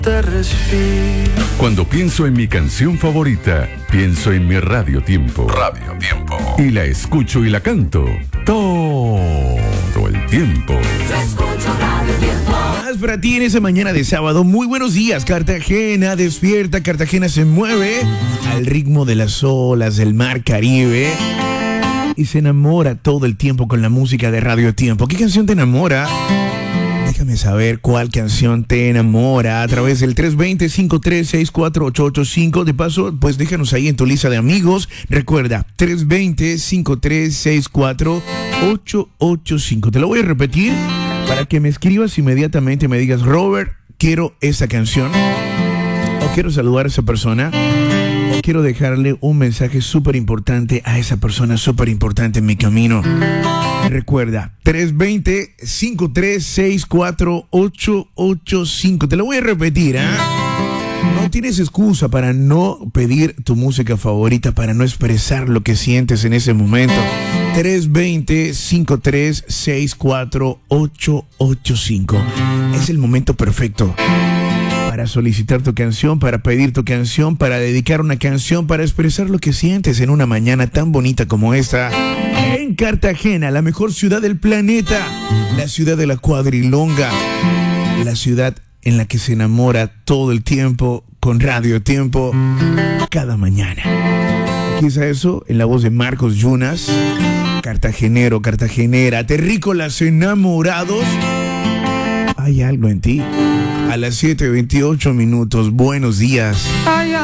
Te respiro. Cuando pienso en mi canción favorita, pienso en mi Radio Tiempo. Radio Tiempo. Y la escucho y la canto todo el tiempo. Escucho Radio Tiempo. Más para ti en esa mañana de sábado. Muy buenos días, Cartagena despierta. Cartagena se mueve al ritmo de las olas del mar Caribe y se enamora todo el tiempo con la música de Radio Tiempo. ¿Qué canción te enamora? Déjame saber cuál canción te enamora a través del 320-5364885. De paso, pues déjanos ahí en tu lista de amigos. Recuerda, 320-5364885. Te lo voy a repetir para que me escribas inmediatamente y me digas: Robert, quiero esa canción, o quiero saludar a esa persona, o quiero dejarle un mensaje súper importante a esa persona súper importante en mi camino. Recuerda, 320-5364885. Te lo voy a repetir, ¿eh? No tienes excusa para no pedir tu música favorita, para no expresar lo que sientes en ese momento. 320-5364885. Es el momento perfecto para solicitar tu canción, para pedir tu canción, para dedicar una canción, para expresar lo que sientes en una mañana tan bonita como esta. En Cartagena, la mejor ciudad del planeta, la ciudad de la cuadrilonga, la ciudad en la que se enamora todo el tiempo con Radio Tiempo cada mañana. Aquí está eso en la voz de Marcos Yunas. Cartagenero, cartagenera, terrícolas enamorados. Hay algo en ti. A las 7:28 minutos. Buenos días.